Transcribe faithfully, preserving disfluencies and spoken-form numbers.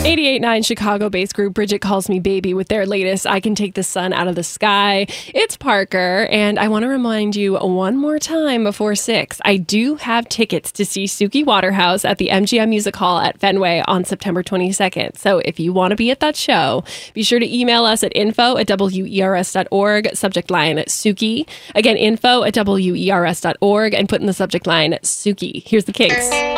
eighty-eight point nine Chicago-based group Bridget Calls Me Baby with their latest I Can Take the Sun Out of the Sky. It's Parker, and I want to remind you one more time before six, I do have tickets to see Suki Waterhouse at the M G M Music Hall at Fenway on September twenty-second. So if you want to be at that show, be sure to email us at info at W E R S dot org, subject line Suki. Again, info at W E R S dot org, and put in the subject line Suki. Here's the Kinks.